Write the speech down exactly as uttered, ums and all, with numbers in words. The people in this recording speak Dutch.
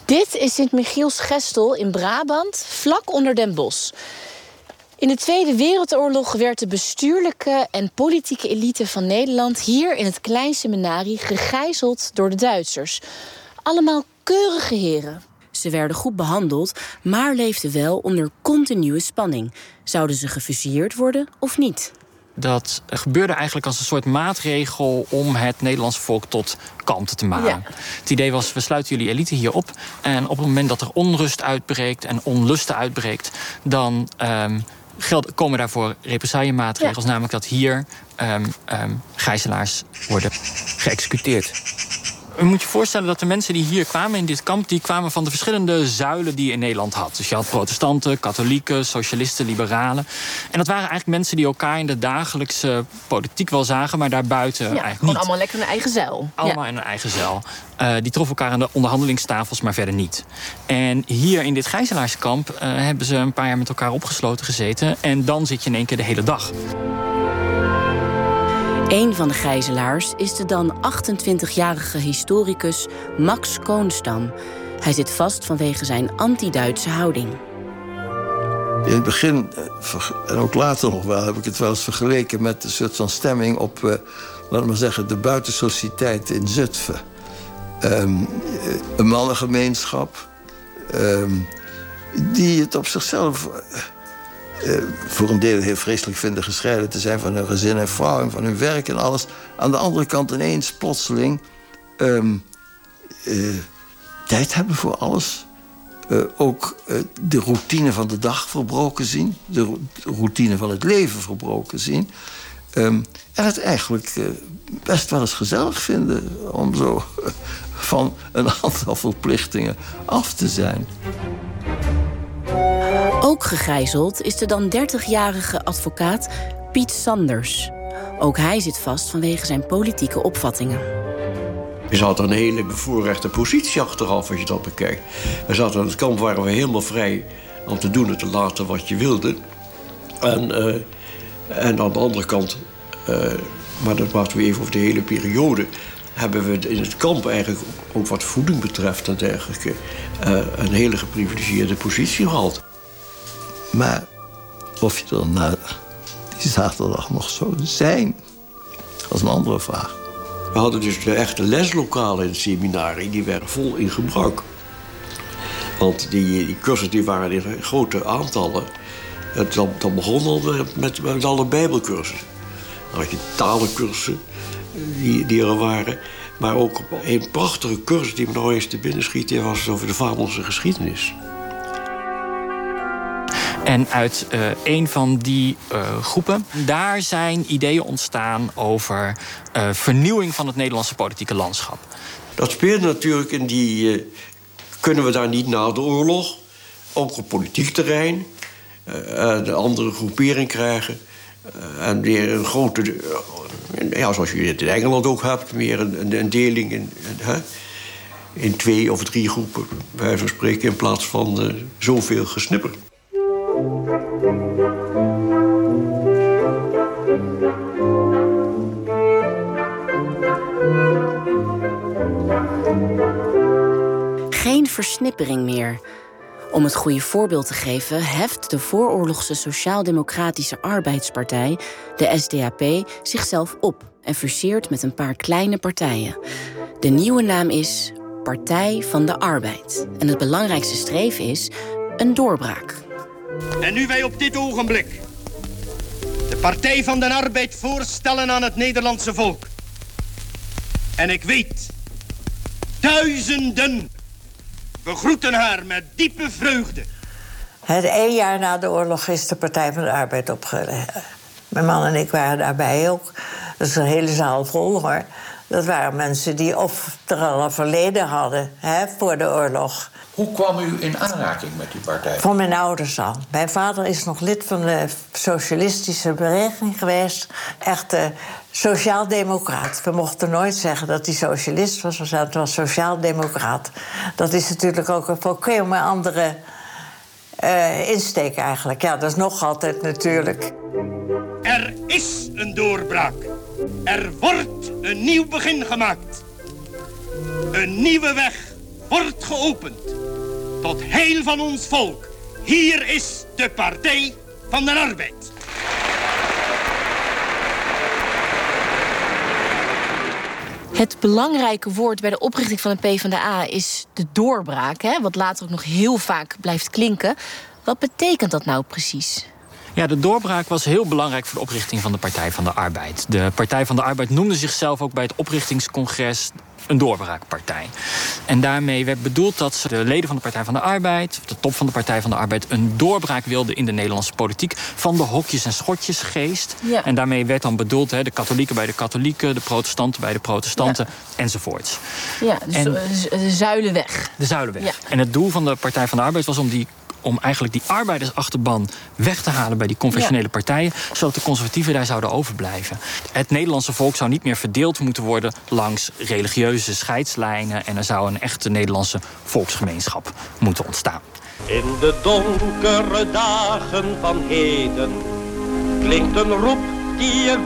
Dit is Sint-Michiels-Gestel in Brabant, vlak onder Den Bosch. In de Tweede Wereldoorlog werd de bestuurlijke en politieke elite van Nederland hier in het klein seminarie gegijzeld door de Duitsers. Allemaal keurige heren. Ze werden goed behandeld, maar leefden wel onder continue spanning. Zouden ze gefusilleerd worden of niet? Dat gebeurde eigenlijk als een soort maatregel om het Nederlandse volk tot kalmte te maken. Ja. Het idee was, we sluiten jullie elite hier op. En op het moment dat er onrust uitbreekt en onlusten uitbreekt, dan um, geld, komen daarvoor represaillemaatregels. Ja. Namelijk dat hier um, um, gijzelaars worden geëxecuteerd. Je moet je voorstellen dat de mensen die hier kwamen in dit kamp, die kwamen van de verschillende zuilen die je in Nederland had. Dus je had protestanten, katholieken, socialisten, liberalen. En dat waren eigenlijk mensen die elkaar in de dagelijkse politiek wel zagen, maar daarbuiten ja, eigenlijk gewoon niet. Allemaal lekker in een eigen zeil. Allemaal ja. in een eigen zeil. Uh, die troffen elkaar aan de onderhandelingstafels, maar verder niet. En hier in dit gijzelaarskamp uh, hebben ze een paar jaar met elkaar opgesloten gezeten. En dan zit je in één keer de hele dag. Een van de gijzelaars is de dan achtentwintigjarige historicus Max Koonstam. Hij zit vast vanwege zijn anti-Duitse houding. In het begin, en ook later nog wel, heb ik het wel eens vergeleken met een soort van stemming op, uh, laten we maar zeggen, de buitensociëteit in Zutphen. Um, een mannengemeenschap um, die het op zichzelf Uh, voor een deel heel vreselijk vinden gescheiden te zijn van hun gezin en vrouw en van hun werk en alles. Aan de andere kant ineens plotseling um, uh, tijd hebben voor alles. Uh, ook uh, de routine van de dag verbroken zien. De, ro- de routine van het leven verbroken zien. Um, en het eigenlijk uh, best wel eens gezellig vinden om zo uh, van een aantal verplichtingen af te zijn. Ook gegijzeld is de dan dertigjarige advocaat Piet Sanders. Ook hij zit vast vanwege zijn politieke opvattingen. We zaten een hele bevoorrechte positie achteraf als je dat bekijkt. We zaten aan het kamp, waren we helemaal vrij om te doen en te laten wat je wilde. En, uh, en aan de andere kant, uh, maar dat praten we even over de hele periode, hebben we in het kamp eigenlijk ook wat voeding betreft en dergelijke uh, een hele geprivilegeerde positie gehad. Maar of je er na die zaterdag nog zou zijn, dat is een andere vraag. We hadden dus de echte leslokalen in het seminarie, die werden vol in gebruik. Want die, die cursussen die waren in grote aantallen. Het, dan, dan begon al met, met alle bijbelcursussen. Dan had je talencursussen die, die er waren. Maar ook een prachtige cursus die me nog eens te binnen schiet, die was over de Vaderlandse geschiedenis. En uit uh, een van die uh, groepen, daar zijn ideeën ontstaan over uh, vernieuwing van het Nederlandse politieke landschap. Dat speelde natuurlijk in die, uh, kunnen we daar niet na de oorlog, ook op politiek terrein, uh, de andere groepering krijgen. Uh, en weer een grote, uh, ja, zoals je het in Engeland ook hebt, meer een, een deling in, uh, in twee of drie groepen, bij wijze van spreken, in plaats van uh, zoveel gesnipper. Geen versnippering meer. Om het goede voorbeeld te geven, heft de vooroorlogse Sociaal-Democratische Arbeidspartij, de S D A P, zichzelf op en fuseert met een paar kleine partijen. De nieuwe naam is Partij van de Arbeid. En het belangrijkste streven is een doorbraak. En nu wij op dit ogenblik de Partij van de Arbeid voorstellen aan het Nederlandse volk. En ik weet, duizenden begroeten haar met diepe vreugde. Het één jaar na de oorlog is de Partij van de Arbeid opgericht. Mijn man en ik waren daarbij ook. Dat is een hele zaal vol, hoor. Dat waren mensen die of er al een verleden hadden, hè, voor de oorlog. Hoe kwam u in aanraking met die partij? Van mijn ouders al. Mijn vader is nog lid van de socialistische beweging geweest. Echt uh, sociaal-democraat. We mochten nooit zeggen dat hij socialist was. Het was sociaal-democraat. Dat is natuurlijk ook een volkomen andere uh, insteek eigenlijk. Ja, dat is nog altijd natuurlijk. Er is een doorbraak. Er wordt een nieuw begin gemaakt. Een nieuwe weg wordt geopend. Tot heil van ons volk. Hier is de Partij van de Arbeid. Het belangrijke woord bij de oprichting van de PvdA is de doorbraak, hè, wat later ook nog heel vaak blijft klinken. Wat betekent dat nou precies? Ja, de doorbraak was heel belangrijk voor de oprichting van de Partij van de Arbeid. De Partij van de Arbeid noemde zichzelf ook bij het oprichtingscongres een doorbraakpartij. En daarmee werd bedoeld dat ze de leden van de Partij van de Arbeid, de top van de Partij van de Arbeid, een doorbraak wilden in de Nederlandse politiek van de hokjes- en schotjesgeest. Ja. En daarmee werd dan bedoeld he, de katholieken bij de katholieken, de protestanten bij de protestanten, ja, enzovoorts. Ja, dus en, de zuilenweg. De zuilenweg. Ja. En het doel van de Partij van de Arbeid was om die om eigenlijk die arbeidersachterban weg te halen bij die conventionele ja. partijen, zodat de conservatieven daar zouden overblijven. Het Nederlandse volk zou niet meer verdeeld moeten worden langs religieuze scheidslijnen en er zou een echte Nederlandse volksgemeenschap moeten ontstaan. In de donkere dagen van heden klinkt een roep die er